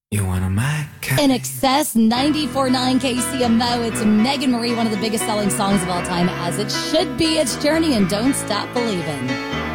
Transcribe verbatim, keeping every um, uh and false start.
You want a my kind? In excess, ninety-four point nine K C M O. It's Megan Marie, one of the biggest selling songs of all time, as it should be. It's Journey and Don't Stop Believing.